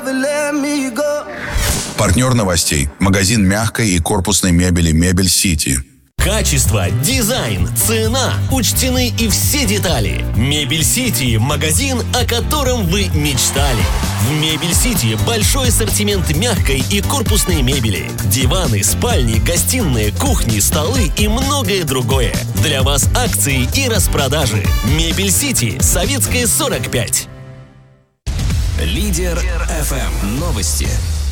Партнер новостей. Магазин мягкой и корпусной мебели «Мебель Сити». Качество, дизайн, цена. Учтены и все детали. Мебель Сити – магазин, о котором вы мечтали. В Мебель Сити большой ассортимент мягкой и корпусной мебели. Диваны, спальни, гостиные, кухни, столы и многое другое. Для вас акции и распродажи. Мебель Сити, Советская, 45. Лидер ФМ. Новости.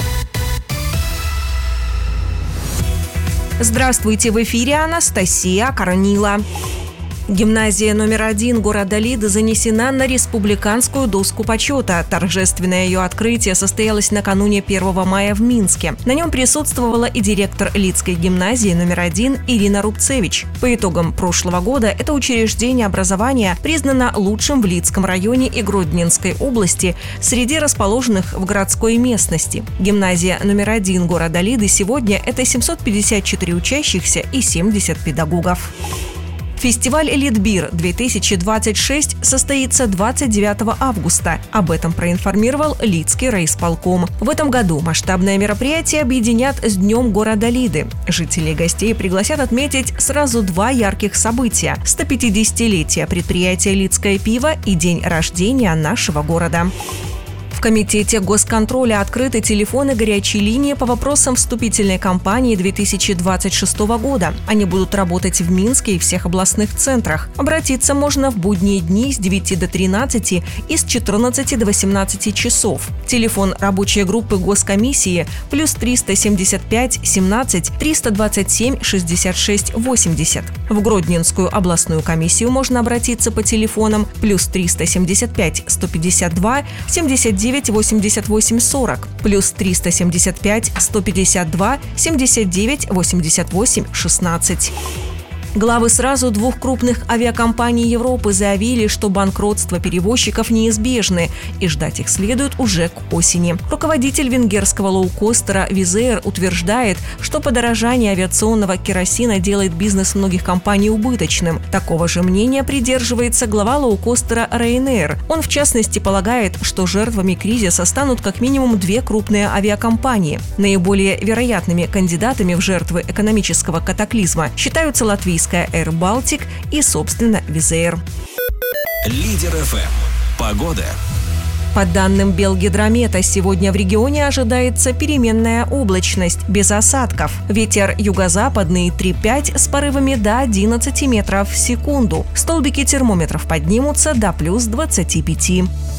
Здравствуйте, в эфире Анастасия Корнила. Гимназия номер 1 города Лиды занесена на республиканскую доску почета. Торжественное ее открытие состоялось накануне 1 мая в Минске. На нем присутствовала и директор Лидской гимназии номер 1 Ирина Рубцевич. По итогам прошлого года это учреждение образования признано лучшим в Лидском районе и Гродненской области среди расположенных в городской местности. Гимназия номер 1 города Лиды сегодня – это 754 учащихся и 70 педагогов. Фестиваль «Лидбир-2026» состоится 29 августа. Об этом проинформировал Лидский райисполком. В этом году масштабное мероприятие объединят с Днем города Лиды. Жители и гостей пригласят отметить сразу два ярких события – 150-летие предприятия «Лидское пиво» и день рождения нашего города. В Комитете госконтроля открыты телефоны горячей линии по вопросам вступительной кампании 2026 года. Они будут работать в Минске и всех областных центрах. Обратиться можно в будние дни с 9 до 13 и с 14 до 18 часов. Телефон рабочей группы госкомиссии + 375 17 327 66 80. В Гродненскую областную комиссию можно обратиться по телефонам + 375 152 79 88 40, + 375 152 79 88 16. Главы сразу двух крупных авиакомпаний Европы заявили, что банкротство перевозчиков неизбежны и ждать их следует уже к осени. Руководитель венгерского лоукостера Wizz Air утверждает, что подорожание авиационного керосина делает бизнес многих компаний убыточным. Такого же мнения придерживается глава лоукостера Ryanair. Он, в частности, полагает, что жертвами кризиса станут как минимум две крупные авиакомпании. Наиболее вероятными кандидатами в жертвы экономического катаклизма считаются латвийская Air Baltic и, собственно, Wizz Air. Лидер ФМ. Погода. По данным Белгидромета, сегодня в регионе ожидается переменная облачность, без осадков. Ветер юго-западный 3,5 с порывами до 11 метров в секунду. Столбики термометров поднимутся до +25.